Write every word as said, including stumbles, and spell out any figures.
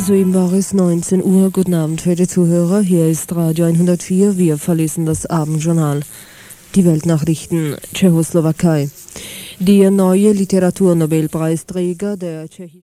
Soeben war es neunzehn Uhr. Guten Abend für die Zuhörer. Hier ist Radio hundertvier. Wir verlesen das Abendjournal. Die Weltnachrichten. Tschechoslowakei. Der neue Literaturnobelpreisträger der Tschechischen